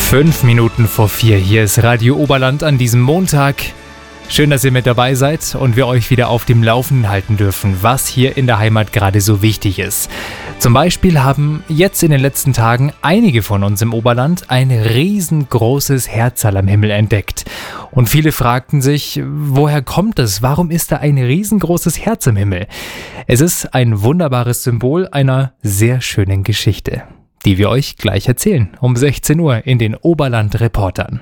5 Minuten vor 4, hier ist Radio Oberland an diesem Montag. Schön, dass ihr mit dabei seid und wir euch wieder auf dem Laufenden halten dürfen, was hier in der Heimat gerade so wichtig ist. Zum Beispiel haben jetzt in den letzten Tagen einige von uns im Oberland ein riesengroßes Herzal am Himmel entdeckt. Und viele fragten sich, woher kommt es? Warum ist da ein riesengroßes Herz im Himmel? Es ist ein wunderbares Symbol einer sehr schönen Geschichte, die wir euch gleich erzählen, um 16 Uhr in den Oberland-Reportern.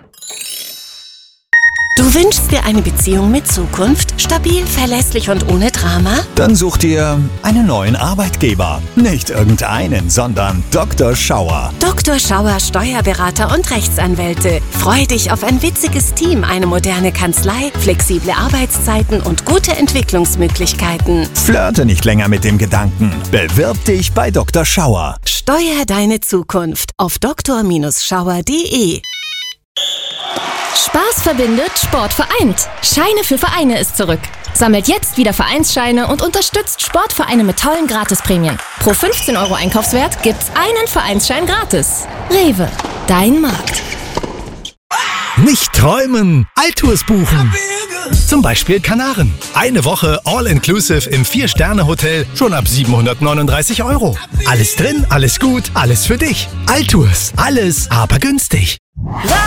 Du wünschst dir eine Beziehung mit Zukunft? Stabil, verlässlich und ohne Drama? Dann such dir einen neuen Arbeitgeber. Nicht irgendeinen, sondern Dr. Schauer. Dr. Schauer Steuerberater und Rechtsanwälte. Freu dich auf ein witziges Team, eine moderne Kanzlei, flexible Arbeitszeiten und gute Entwicklungsmöglichkeiten. Flirte nicht länger mit dem Gedanken. Bewirb dich bei Dr. Schauer. Steuer deine Zukunft auf dr-schauer.de. Spaß verbindet, Sport vereint. Scheine für Vereine ist zurück. Sammelt jetzt wieder Vereinsscheine und unterstützt Sportvereine mit tollen Gratisprämien. Pro 15 € Einkaufswert gibt's einen Vereinsschein gratis. Rewe, dein Markt. Nicht träumen, Altours buchen. Zum Beispiel Kanaren. Eine Woche All-Inclusive im 4-Sterne-Hotel schon ab 739 €. Alles drin, alles gut, alles für dich. Altours, alles aber günstig.